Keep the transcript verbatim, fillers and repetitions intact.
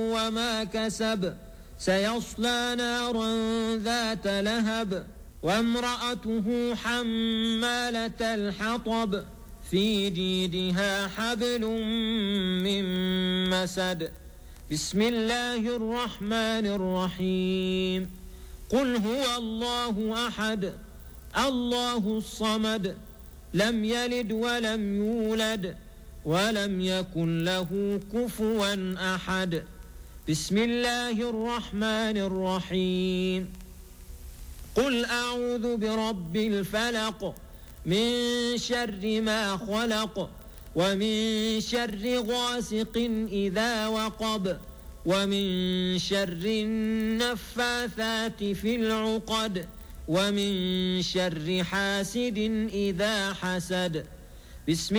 وما كسب سيصلى نارا ذات لهب وامرأته حمالة الحطب في جيدها حبل من مسد. بسم الله الرحمن الرحيم. قل هو الله أحد الله الصمد لم يلد ولم يولد ولم يكن له كفوا أحد. بسم الله الرحمن الرحيم. قل أعوذ برب الفلق من شر ما خلق ومن شر غاسق إذا وقب ومن شر النفاثات في العقد ومن شر حاسد إذا حسد. بسم